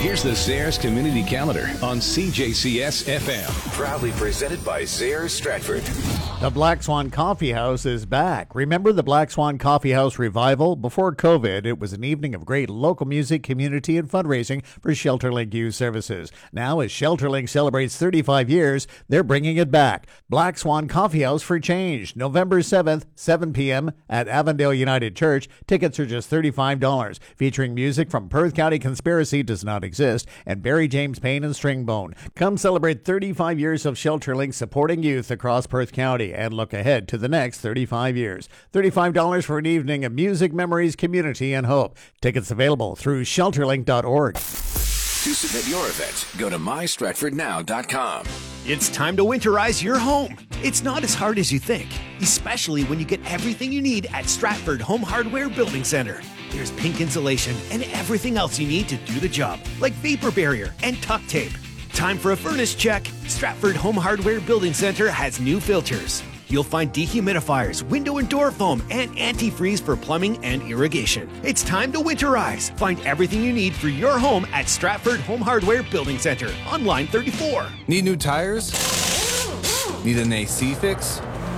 Here's the Zayres Community Calendar on CJCS FM. Proudly presented by Zayres Stratford. The Black Swan Coffee House is back. Remember the Black Swan Coffee House revival? Before COVID, it was an evening of great local music, community, and fundraising for ShelterLink Youth Services. Now, as ShelterLink celebrates 35 years, they're bringing it back. Black Swan Coffee House for Change, November 7th, 7 p.m. at Avondale United Church. Tickets are just $35, featuring music from Perth County Conspiracy Does Not Exist and Barry James Payne and Stringbone. Come celebrate 35 years of ShelterLink supporting youth across Perth County and look ahead to the next 35 years. $35 for an evening of music, memories, community, and hope. Tickets available through shelterlink.org. To submit your event, go to mystratfordnow.com. It's time to winterize your home. It's not as hard as you think, especially when you get everything you need at Stratford Home Hardware Building Center. There's pink insulation and everything else you need to do the job, like vapor barrier and tuck tape. Time for a furnace check. Stratford Home Hardware Building Center has new filters. You'll find dehumidifiers, window and door foam, and antifreeze for plumbing and irrigation. It's time to winterize. Find everything you need for your home at Stratford Home Hardware Building Center on line 34. Need new tires? Need an AC fix?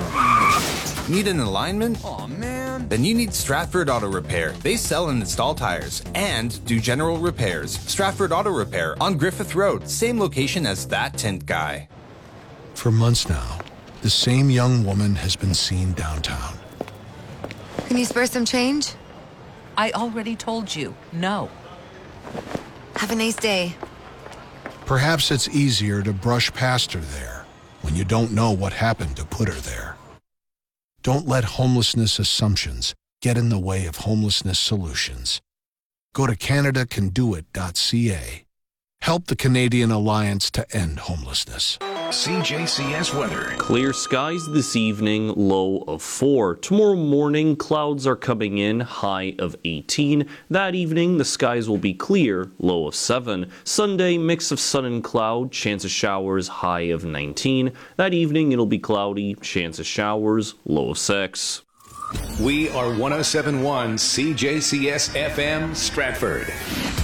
Need an alignment? Aw, man. Then you need Stratford Auto Repair. They sell and install tires and do general repairs. Stratford Auto Repair on Griffith Road, same location as that tint guy. For months now, the same young woman has been seen downtown. Can you spare some change? I already told you, no. Have a nice day. Perhaps it's easier to brush past her there when you don't know what happened to put her there. Don't let homelessness assumptions get in the way of homelessness solutions. Go to CanadaCanDoIt.ca. Help the Canadian Alliance to End Homelessness. CJCS weather. Clear skies this evening, low of 4. Tomorrow morning, clouds are coming in, high of 18. That evening, the skies will be clear, low of 7. Sunday, mix of sun and cloud, chance of showers, high of 19. That evening, it'll be cloudy, chance of showers, low of 6. We are 107.1 CJCS FM Stratford.